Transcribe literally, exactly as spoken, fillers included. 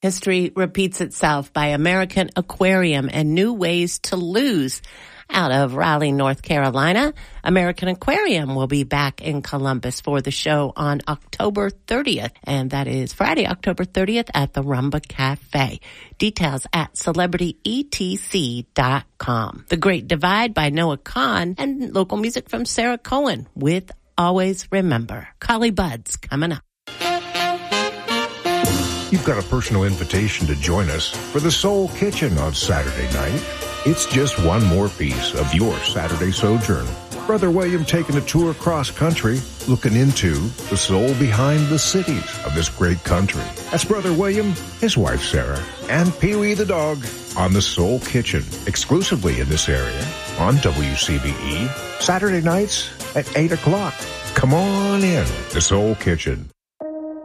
History Repeats Itself by American Aquarium and New Ways to Lose. Out of Raleigh, North Carolina, American Aquarium will be back in Columbus for the show on October thirtieth, and that is Friday, October thirtieth at the Rumba Cafe. Details at celebrity e t c dot com. The Great Divide by Noah Kahan and local music from Sarah Cohen with Always Remember. Collie Budd's coming up. You've got a personal invitation to join us for the Soul Kitchen on Saturday night. It's just one more piece of your Saturday sojourn. Brother William taking a tour cross country, looking into the soul behind the cities of this great country. That's Brother William, his wife Sarah, and Pee-wee the dog on the Soul Kitchen, exclusively in this area on W C B E, Saturday nights at eight o'clock. Come on in, the Soul Kitchen.